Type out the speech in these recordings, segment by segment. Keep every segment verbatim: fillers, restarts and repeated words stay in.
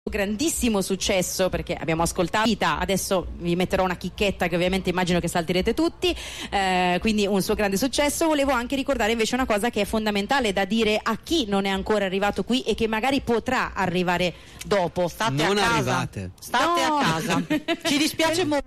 grandissimo successo, perché abbiamo ascoltato Vita, adesso vi metterò una chicchetta che ovviamente immagino che salterete tutti, eh, quindi un suo grande successo. Volevo anche ricordare invece una cosa che è fondamentale da dire a chi non è ancora arrivato qui e che magari potrà arrivare dopo. State non a casa. arrivate. State No. a casa. Ci dispiace molto.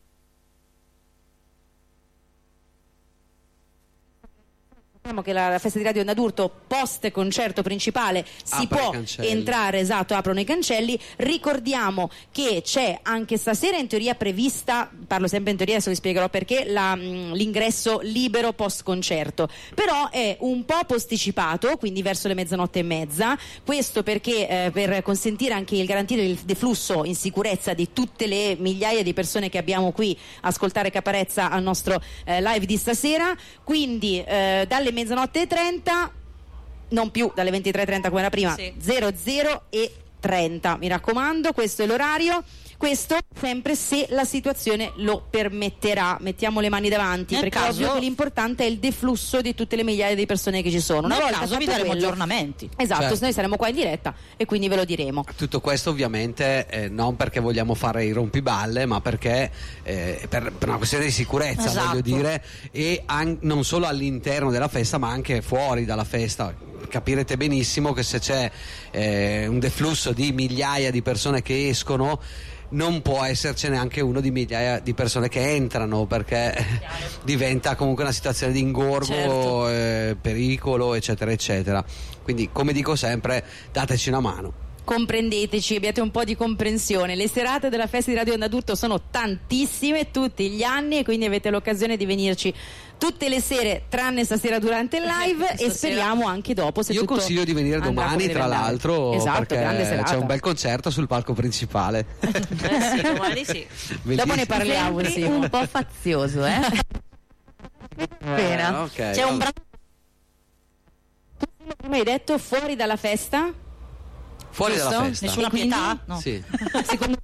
Che la, la festa di Radio Onda d'Urto post concerto principale si Apre può i cancelli. entrare, esatto, aprono i cancelli. Ricordiamo che c'è anche stasera in teoria prevista, parlo sempre in teoria, adesso vi spiegherò perché, la, mh, l'ingresso libero post concerto, però è un po' posticipato, quindi verso le mezzanotte e mezza. Questo perché eh, per consentire anche il garantire il deflusso in sicurezza di tutte le migliaia di persone che abbiamo qui a ascoltare Caparezza al nostro eh, live di stasera. Quindi eh, dalle mezzanotte e trenta, non più dalle ventitré e trenta come era prima, Sì. zero zero e trenta, mi raccomando, questo è l'orario. Questo sempre se la situazione lo permetterà, mettiamo le mani davanti, Nel perché caso- ovvio che l'importante è il deflusso di tutte le migliaia di persone che ci sono. Una Nel volta caso vi fatto daremo quello- aggiornamenti. Esatto, Certo. noi saremo qua in diretta e quindi ve lo diremo. Tutto questo ovviamente eh, non perché vogliamo fare i rompiballe, ma perché eh, per, per una questione di sicurezza, Esatto. voglio dire, e an- non solo all'interno della festa ma anche fuori dalla festa. Capirete benissimo che se c'è eh, un deflusso di migliaia di persone che escono, non può esserci neanche uno di migliaia di persone che entrano, perché diventa comunque una situazione di ingorgo, Certo. eh, pericolo, eccetera eccetera. Quindi, come dico sempre, dateci una mano. Comprendeteci, abbiate un po' di comprensione. Le serate della festa di Radio Onda d'Urto sono tantissime tutti gli anni e quindi avete l'occasione di venirci tutte le sere tranne stasera durante il live e Stasera. speriamo anche dopo, se Io tutto consiglio di venire andrà domani, come tra deve andare. l'altro, Esatto, grande perché serata. c'è un bel concerto sul palco principale. Eh sì, domani sì. Dopo ne parliamo, Sembri sì. un po' fazioso, eh? Appena. Eh, ok. C'è un brano. Come hai detto, fuori dalla festa? Fuori giusto? dalla festa. Nessuna E quindi? pietà? No. Sì. Secondo